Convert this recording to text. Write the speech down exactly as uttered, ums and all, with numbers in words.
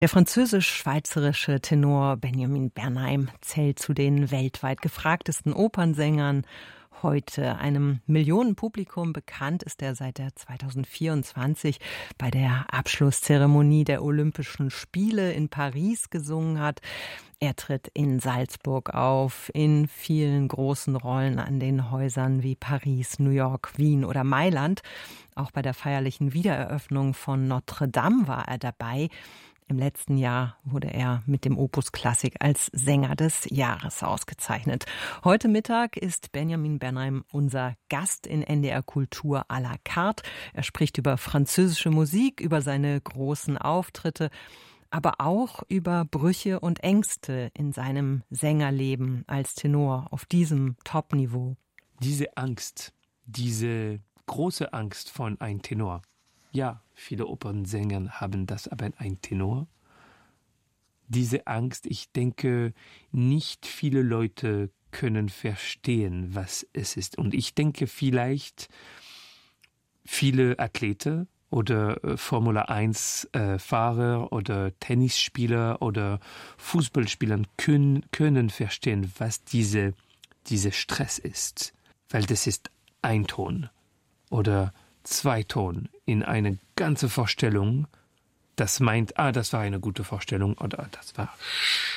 Der französisch-schweizerische Tenor Benjamin Bernheim zählt zu den weltweit gefragtesten Opernsängern. Heute einem Millionenpublikum bekannt ist er seit der zweitausendvierundzwanzig bei der Abschlusszeremonie der Olympischen Spiele in Paris gesungen hat. Er tritt in Salzburg auf, in vielen großen Rollen an den Häusern wie Paris, New York, Wien oder Mailand. Auch bei der feierlichen Wiedereröffnung von Notre Dame war er dabei. Im letzten Jahr wurde er mit dem Opus Klassik als Sänger des Jahres ausgezeichnet. Heute Mittag ist Benjamin Bernheim unser Gast in N D R Kultur à la carte. Er spricht über französische Musik, über seine großen Auftritte, aber auch über Brüche und Ängste in seinem Sängerleben als Tenor auf diesem Top-Niveau. Diese Angst, diese große Angst von einem Tenor. Ja, viele Opernsänger haben das, aber ein Tenor. Diese Angst, ich denke, nicht viele Leute können verstehen, was es ist. Und ich denke, vielleicht viele Athleten oder äh, Formel eins Fahrer oder Tennisspieler oder Fußballspieler können, können verstehen, was diese, diese Stress ist. Weil das ist ein Ton oder zwei Ton in eine ganze Vorstellung, das meint, ah, das war eine gute Vorstellung oder das war